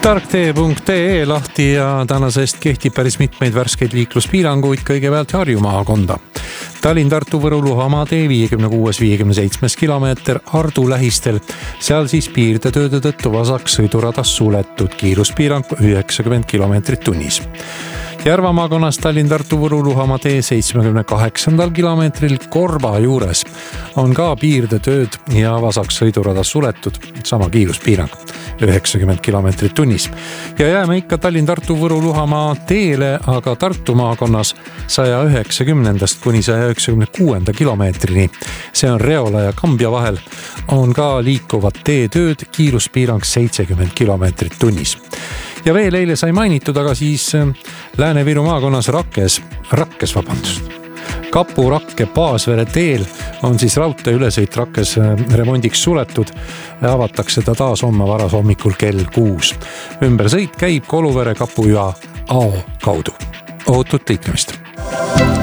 Tarktee.ee lahti ja tänasest kehtib päris mitmeid värskeid liikluspiiranguid kõigepealt Harju maakonda. Tallinn-Tartu-Võru Luhamaa tee 56-57 kilomeeter Hardu lähistel. Seal siis piirdetööde tõttu vasak sõiduradas suletud, kiiruspiirang 90 kilomeetrit tunnis. Järva maakonnas Tallinn-Tartu-Võru Luhamaa tee 78. kilomeetril Korba juures on ka piirdetööd ja vasak sõiduradas suletud, sama kiiruspiirang 90 kilomeetrit tunnis. Ja jääme ikka Tallinn-Tartu-Võru Luhamaa teele, aga Tartu maakonnas 190. kuni 196. kilomeetrini. See on Reola ja Kambja vahel. On ka liikuvad teetööd, kiiruspiirang 70 kilomeetrit tunnis. Ja veel eile sai mainitud, aga siis Lääne-Viru maakonnas Rakkes. Kapu-Rakke Paasvere teel on siis raudtee ülesõit Rakkes remondiks suletud. Avatakse ta taas homme varas hommikul kell 6. Ümbersõit käib Koluvere, Kapu ja Ao kaudu. Ohutut liiklemist!